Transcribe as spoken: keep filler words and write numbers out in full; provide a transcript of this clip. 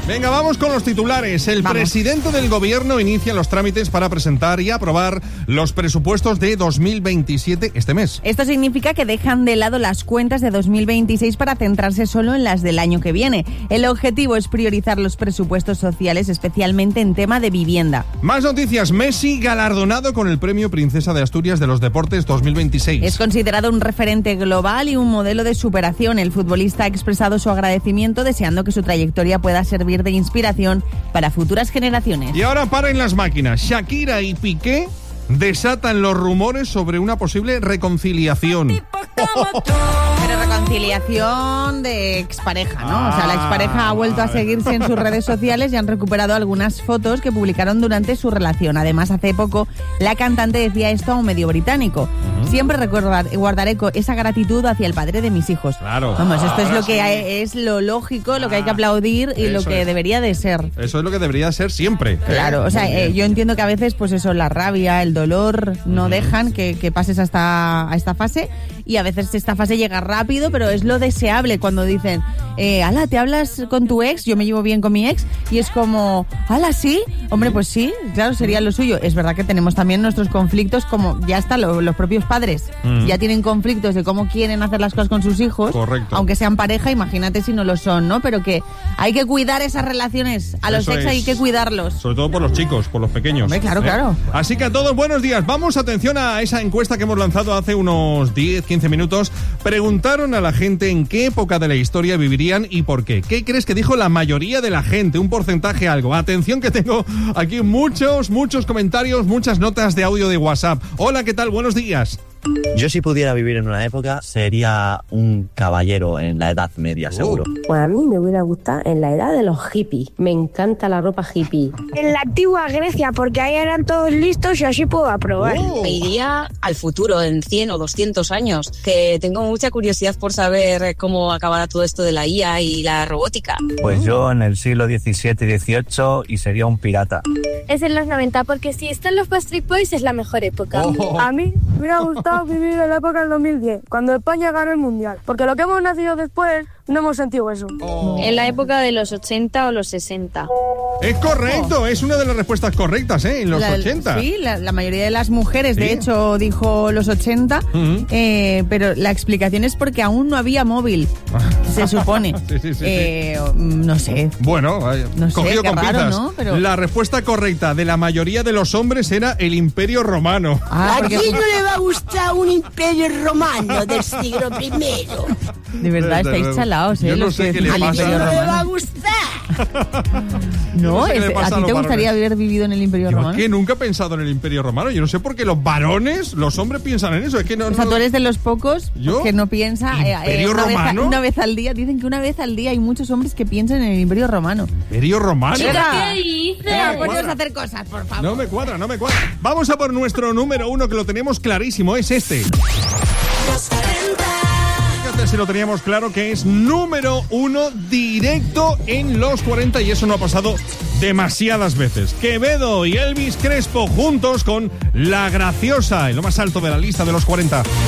Venga, vamos con los titulares. El Vamos. presidente del gobierno inicia los trámites para presentar y aprobar los presupuestos de dos mil veintisiete este mes. Esto significa que dejan de lado las cuentas de dos mil veintiséis para centrarse solo en las del año que viene. El objetivo es priorizar los presupuestos sociales, especialmente en tema de vivienda. Más noticias. Messi galardonado con el premio Princesa de Asturias de los Deportes dos mil veintiséis. Es considerado un referente global y un modelo de superación. El futbolista ha expresado su agradecimiento, deseando que su trayectoria pueda servir de inspiración para futuras generaciones. Y ahora paren las máquinas. Shakira y Piqué desatan los rumores sobre una posible reconciliación. Pero reconciliación de expareja, ¿no? O sea, la expareja ha vuelto a seguirse en sus redes sociales y han recuperado algunas fotos que publicaron durante su relación. Además, hace poco la cantante decía esto a un medio británico. Uh-huh. Siempre recordar, guardaré esa gratitud hacia el padre de mis hijos. Claro. Vamos, esto es lo sí. que hay, es lo lógico, lo que hay que aplaudir y Eso lo que es. debería de ser. Eso es lo que debería ser siempre. Claro, ¿eh? o sea, eh, yo entiendo que a veces, pues eso, la rabia, el dolor, no uh-huh. dejan que, que pases hasta a esta fase. Y a veces esta fase llega rápido, pero es lo deseable cuando dicen, eh, ala, ¿te hablas con tu ex? Yo me llevo bien con mi ex. Y es como, ala, ¿sí? Hombre, pues sí, claro, sería lo suyo. Es verdad que tenemos también nuestros conflictos, como ya está, lo, los propios padres mm. ya tienen conflictos de cómo quieren hacer las cosas con sus hijos. Correcto. Aunque sean pareja, imagínate si no lo son, ¿no? Pero que hay que cuidar esas relaciones. A los Eso ex es. hay que cuidarlos. Sobre todo por los chicos, por los pequeños. Hombre, claro, ¿eh? claro. Así que a todos, buenos días. Vamos, atención a esa encuesta que hemos lanzado hace unos diez, quince minutos. Preguntaron a la gente en qué época de la historia vivirían y por qué. ¿Qué crees que dijo la mayoría de la gente? Un porcentaje algo. Atención que tengo aquí muchos, muchos comentarios, muchas notas de audio de WhatsApp. Hola, ¿qué tal? Buenos días. Yo si pudiera vivir en una época sería un caballero en la Edad Media, seguro. Pues a mí me hubiera gustado en la edad de los hippies. Me encanta la ropa hippie. En la antigua Grecia, porque ahí eran todos listos y así puedo aprobar. Oh. Me iría al futuro, en cien o doscientos años, que tengo mucha curiosidad por saber cómo acabará todo esto de la I A y la robótica. Pues yo en el siglo diecisiete y dieciocho y sería un pirata. Es en los noventa, porque si están los Backstreet Boys es la mejor época. Oh. A mí me hubiera gustado vivir en la época del dos mil diez, cuando España ganó el Mundial. Porque lo que hemos nacido después, no hemos sentido eso. Oh. En la época de los ochenta o los sesenta. Es correcto, oh. es una de las respuestas correctas, ¿eh? En los la, ochenta. Sí, la, la mayoría de las mujeres, ¿Sí? de hecho, dijo los ochenta, uh-huh. eh, pero la explicación es porque aún no había móvil, se supone. sí, sí, sí, eh, sí. No sé. Bueno, no cogido sé, con raro, pinzas. ¿no? Pero... La respuesta correcta de la mayoría de los hombres era el Imperio Romano. Ah, ¿A porque... quién no le va a gustar un imperio romano del siglo primero? De verdad, Desde estáis luego. chalaos, ¿eh? Yo no los sé que qué le al pasa. Imperio ¿No le va a Romano. gustar? No, no sé qué es, le pasa ¿a a ti los te gustaría varones. haber vivido en el Imperio Yo Romano? es que nunca he pensado en el Imperio Romano. Yo no sé por qué los varones, los hombres piensan en eso. Es que no, O sea, no... tú eres de los pocos ¿Yo? que no piensa eh, ¿Imperio eh, una, Romano? vez a, una vez al día. Dicen que una vez al día hay muchos hombres que piensan en el Imperio Romano. ¿Imperio Romano? Venga, ¿Qué dices? venga, poneros a hacer cosas, por favor. No me cuadra, no me cuadra. Vamos a por nuestro número uno, que lo tenemos clarísimo. Es este. Fíjate si lo teníamos claro, que es número uno directo en los cuarenta, y eso no ha pasado demasiadas veces. Quevedo y Elvis Crespo juntos con La Graciosa, en lo más alto de la lista de los cuarenta.